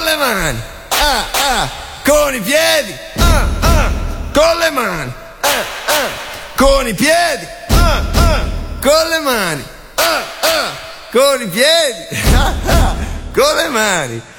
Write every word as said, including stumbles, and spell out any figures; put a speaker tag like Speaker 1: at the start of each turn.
Speaker 1: le mani, ah, ah, con i piedi, ah, ah, con le mani, ah, ah, con i piedi, ah, ah, con le mani, ah, ah, con i piedi, ah, ah, con le mani.